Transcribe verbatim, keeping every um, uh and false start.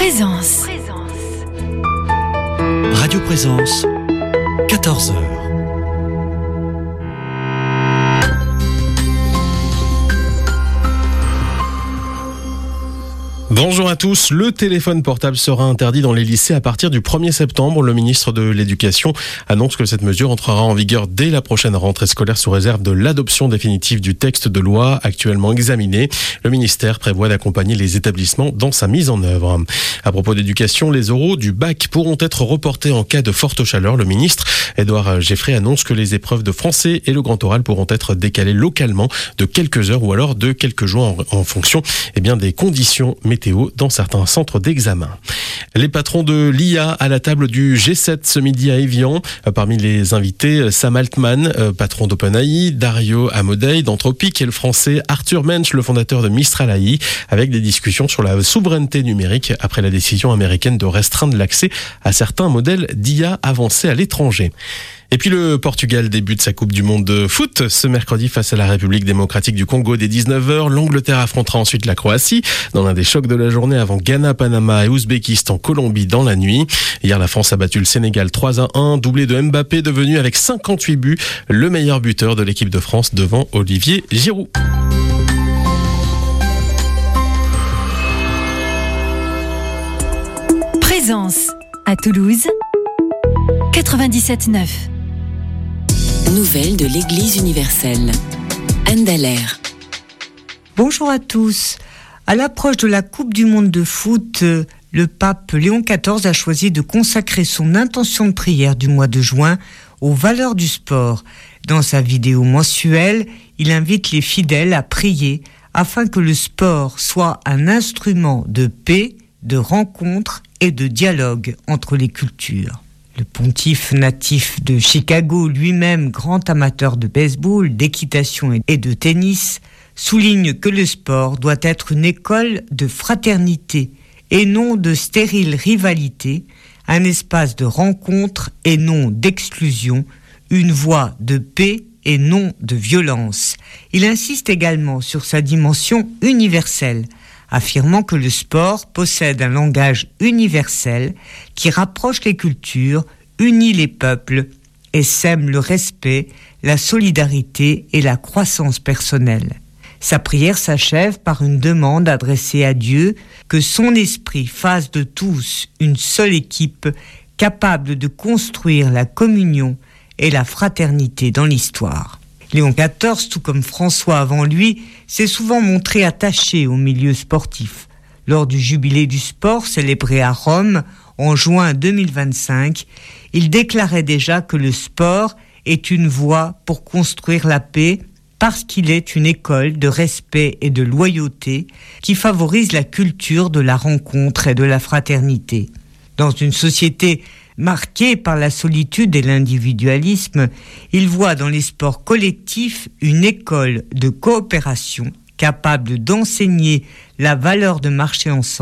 Présence. Radio Présence, quatorze heures. Bonjour à tous. Le téléphone portable sera interdit dans les lycées à partir du premier septembre. Le ministre de l'Éducation annonce que cette mesure entrera en vigueur dès la prochaine rentrée scolaire sous réserve de l'adoption définitive du texte de loi actuellement examiné. Le ministère prévoit d'accompagner les établissements dans sa mise en œuvre. À propos d'éducation, les oraux du bac pourront être reportés en cas de forte chaleur. Le ministre Édouard Geffray annonce que les épreuves de français et le grand oral pourront être décalées localement de quelques heures ou alors de quelques jours en, en fonction eh bien, des conditions météo dans certains centres d'examen. Les patrons de l'I A à la table du G sept ce midi à Évian. Parmi les invités, Sam Altman, patron d'OpenAI, Dario Amodei d'Anthropic et le français Arthur Mensch, le fondateur de Mistral A I, avec des discussions sur la souveraineté numérique après la décision américaine de restreindre l'accès à certains modèles d'I A avancés à l'étranger. Et puis le Portugal débute sa Coupe du Monde de foot ce mercredi face à la République démocratique du Congo dès dix-neuf heures. L'Angleterre affrontera ensuite la Croatie dans l'un des chocs de la journée avant Ghana, Panama et Ouzbékistan, Colombie dans la nuit. Hier, la France a battu le Sénégal trois à un, doublé de Mbappé devenu avec cinquante-huit buts le meilleur buteur de l'équipe de France devant Olivier Giroud. Présence à Toulouse quatre-vingt-dix-sept neuf. Nouvelles de l'Église universelle. Anne Dallaire. Bonjour à tous. À l'approche de la Coupe du Monde de foot, le pape Léon quatorze a choisi de consacrer son intention de prière du mois de juin aux valeurs du sport. Dans sa vidéo mensuelle, il invite les fidèles à prier afin que le sport soit un instrument de paix, de rencontre et de dialogue entre les cultures. Le pontife natif de Chicago, lui-même grand amateur de baseball, d'équitation et de tennis, souligne que le sport doit être une école de fraternité et non de stérile rivalité, un espace de rencontre et non d'exclusion, une voie de paix et non de violence. Il insiste également sur sa dimension universelle, affirmant que le sport possède un langage universel qui rapproche les cultures, unit les peuples et sème le respect, la solidarité et la croissance personnelle. Sa prière s'achève par une demande adressée à Dieu que son esprit fasse de tous une seule équipe capable de construire la communion et la fraternité dans l'histoire. Léon quatorze, tout comme François avant lui, s'est souvent montré attaché au milieu sportif. Lors du jubilé du sport célébré à Rome en juin deux mille vingt-cinq, il déclarait déjà que le sport est une voie pour construire la paix parce qu'il est une école de respect et de loyauté qui favorise la culture de la rencontre et de la fraternité. Dans une société marqué par la solitude et l'individualisme, il voit dans les sports collectifs une école de coopération capable d'enseigner la valeur de marcher ensemble